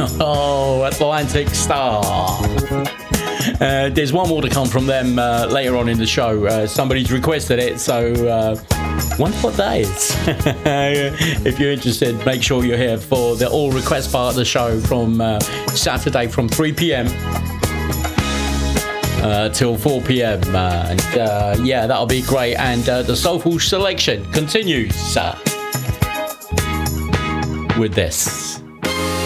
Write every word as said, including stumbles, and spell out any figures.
Oh, Atlantic Star. Uh, there's one more to come from them uh, later on in the show. Uh, somebody's requested it, so uh, wonder what that is. If you're interested, make sure you're here for the all request part of the show from uh, Saturday from three p.m. Uh, till four p.m. Uh, and uh, yeah, that'll be great. And uh, the Soulful Selection continues uh, with this.